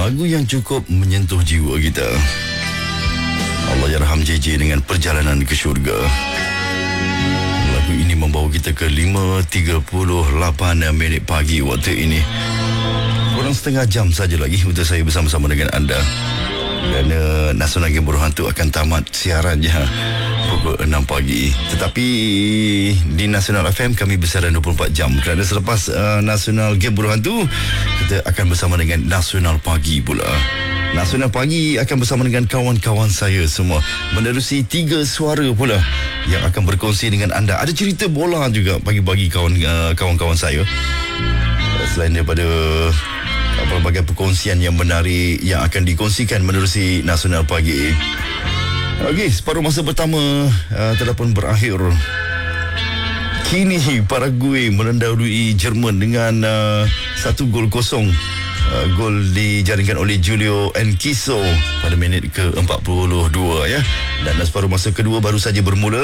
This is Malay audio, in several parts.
lagu yang cukup menyentuh jiwa kita. Allah yarham JJ dengan Perjalanan ke Syurga. Lagu ini membawa kita ke 5.38 minit pagi waktu ini. Kurang setengah jam saja lagi untuk saya bersama-sama dengan anda. Kerana Nasional Game Berhantu akan tamat siarannya pukul 6 pagi. Tetapi di Nasional FM kami bersiaran 24 jam. Kerana selepas Nasional Game Berhantu, kita akan bersama dengan Nasional Pagi pula. Nasional Pagi akan bersama dengan kawan-kawan saya semua, menerusi 3 suara pula yang akan berkongsi dengan anda. Ada cerita bola juga bagi-bagi kawan-kawan saya. Selain daripada pelbagai perkongsian yang menarik yang akan dikongsikan menerusi Nasional Pagi. Okey, separuh masa pertama telah pun berakhir. Kini Paraguay menendahului Jerman dengan 1-0. Gol dijaringkan oleh Julio Enciso pada minit ke-42 ya. Dan separuh masa kedua baru saja bermula.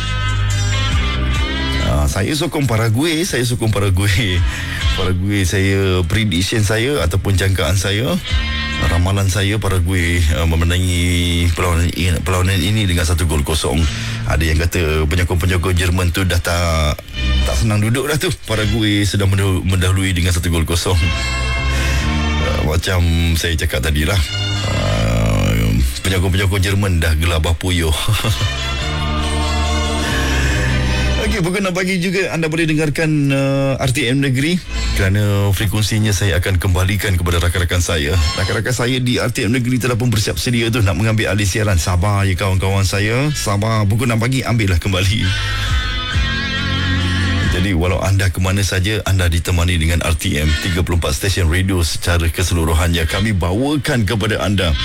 Saya sokong Paraguay. Paraguay, saya prediction saya ataupun jangkaan saya, ramalan saya Paraguay memenangi perlawanan ini dengan 1-0. Ada yang kata penyokong-penyokong Jerman tu dah tak senang duduk dah tu. Paraguay sedang mendahului dengan 1-0. Macam saya cakap tadilah, penyokong-penyokong Jerman dah gelabah puyuh. Okey, pukul 6 pagi juga anda boleh dengarkan RTM Negeri, kerana frekuensinya saya akan kembalikan kepada rakan-rakan saya. Rakan-rakan saya di RTM Negeri telah pun bersiap sedia tu nak mengambil alih siaran. Sabar ya kawan-kawan saya, sabar. Pukul 6 pagi ambillah kembali. Jadi walau anda ke mana saja, anda ditemani dengan RTM 34 stesen radio secara keseluruhannya. Kami bawakan kepada anda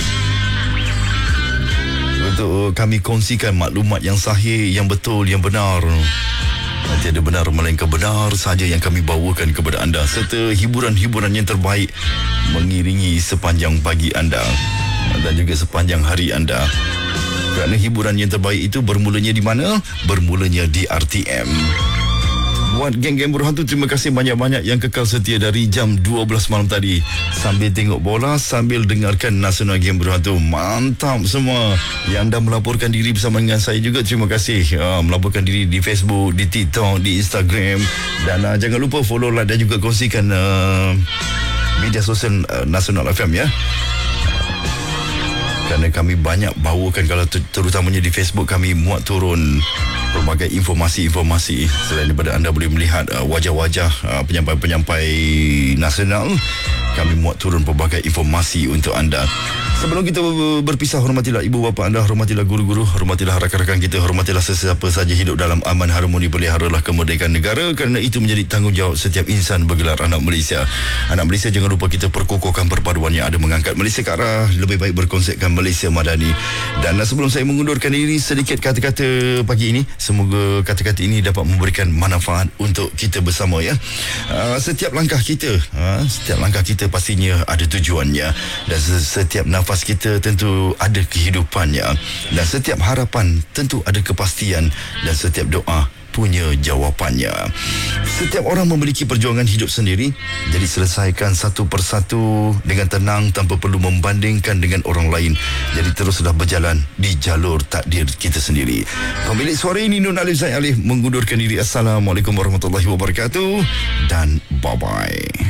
untuk kami kongsikan maklumat yang sahih, yang betul, yang benar. Tiada benar melainkan benar saja yang kami bawakan kepada anda, serta hiburan-hiburan yang terbaik mengiringi sepanjang pagi anda dan juga sepanjang hari anda. Kerana hiburan yang terbaik itu bermulanya di mana? Bermulanya di RTM. Buat geng-geng berhantu, terima kasih banyak-banyak yang kekal setia dari jam 12 malam tadi, sambil tengok bola, sambil dengarkan Nasional Game Berhantu. Mantap semua. Yang anda melaporkan diri bersama dengan saya juga, terima kasih. Melaporkan diri di Facebook, di TikTok, di Instagram. Dan jangan lupa follow, like dan juga kongsikan media sosial Nasional FM ya. Kerana kami banyak bawakan, kalau terutamanya di Facebook, kami muat turun pelbagai informasi-informasi. Selain daripada anda boleh melihat wajah-wajah penyampai-penyampai nasional, kami muat turun pelbagai informasi untuk anda. Sebelum kita berpisah, hormatilah ibu bapa anda, hormatilah guru-guru, hormatilah rakan-rakan kita, hormatilah sesiapa saja hidup dalam aman harmoni, peliharalah kemerdekaan negara, kerana itu menjadi tanggungjawab setiap insan bergelar anak Malaysia. Anak Malaysia, jangan lupa kita perkukuhkan perpaduan yang ada, mengangkat Malaysia ke arah lebih baik, berkonsepkan Malaysia Madani. Dan sebelum saya mengundurkan diri, sedikit kata-kata pagi ini. Semoga kata-kata ini dapat memberikan manfaat untuk kita bersama ya. Setiap langkah kita pastinya ada tujuannya, dan setiap nafas kita tentu ada kehidupannya, dan setiap harapan tentu ada kepastian, dan setiap doa punya jawapannya. Setiap orang memiliki perjuangan hidup sendiri, jadi selesaikan satu persatu dengan tenang tanpa perlu membandingkan dengan orang lain. Jadi teruslah berjalan di jalur takdir kita sendiri. Pemilik suara ini Nun Alif Zaid Alif mengundurkan diri. Assalamualaikum warahmatullahi wabarakatuh dan bye-bye.